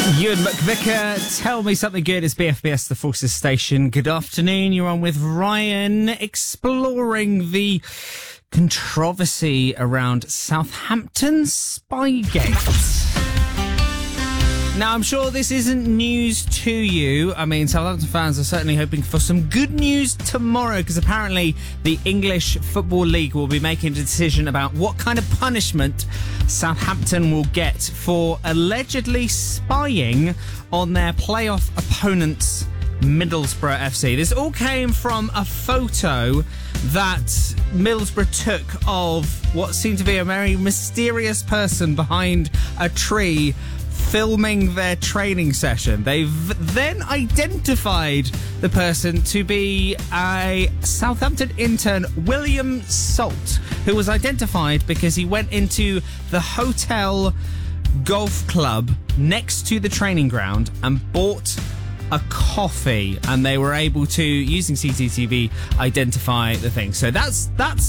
Ewan McVicker, tell me something good. It's BFBS, the Forces Station. Good afternoon. You're on with Ryan, exploring the controversy around Southampton Spygate. Now, I'm sure this isn't news to you. I mean, Southampton fans are certainly hoping for some good news tomorrow, because apparently the English Football League will be making a decision about what kind of punishment Southampton will get for allegedly spying on their playoff opponents, Middlesbrough FC. This all came from a photo that Middlesbrough took of what seemed to be a very mysterious person behind a tree filming their training session. They've then identified the person to be a Southampton intern, William Salt, who was identified because he went into the hotel golf club next to the training ground and bought a coffee, and they were able to, using CCTV, identify the thing. So that's